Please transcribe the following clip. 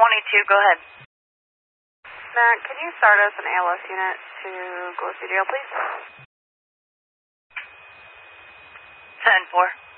22, go ahead. Matt, can you start us an ALS unit to Gillespie Jail, please? 10-4.